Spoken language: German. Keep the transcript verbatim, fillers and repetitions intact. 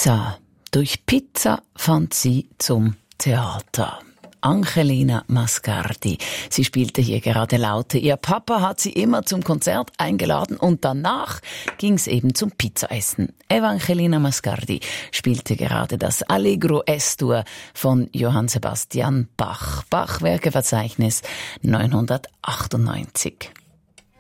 Pizza. Durch Pizza fand sie zum Theater. Angelina Mascardi. Sie spielte hier gerade Laute. Ihr Papa hat sie immer zum Konzert eingeladen und danach ging's eben zum Pizzaessen. Evangelina Mascardi spielte gerade das Allegro S-Dur von Johann Sebastian Bach. Bach-Werkeverzeichnis neunhundertachtundneunzig.